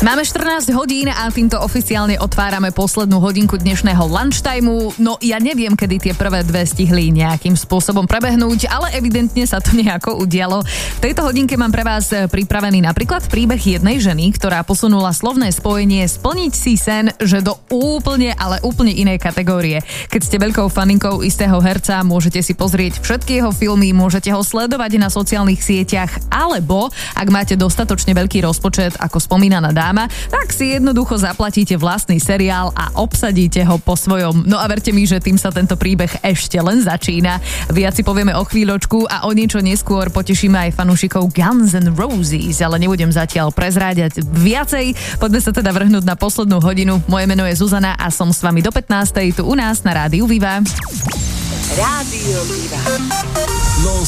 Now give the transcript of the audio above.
Máme 14 hodín a týmto oficiálne otvárame poslednú hodinku dnešného lunchtimeu. No ja neviem, kedy tie prvé dve stihli nejakým spôsobom prebehnúť, ale evidentne sa to nejako udialo. V tejto hodinke mám pre vás pripravený napríklad príbeh jednej ženy, ktorá posunula slovné spojenie splniť si sen, že do úplne, ale úplne inej kategórie. Keď ste veľkou faninkou istého herca, môžete si pozrieť všetky jeho filmy, môžete ho sledovať na sociálnych sieťach, alebo ak máte dostatočne veľký rozpočet, ako spomínaná dáma, tak si jednoducho zaplatíte vlastný seriál a obsadíte ho po svojom. No a verte mi, že tým sa tento príbeh ešte len začína. Viac si povieme o chvíľočku a o niečo neskôr potešíme aj fanúšikov Guns N' Roses, ale nebudem zatiaľ prezráďať viacej. Poďme sa teda vrhnúť na poslednú hodinu. Moje meno je Zuzana a som s vami do 15. tu u nás na Rádiu Viva. Rádio Viva.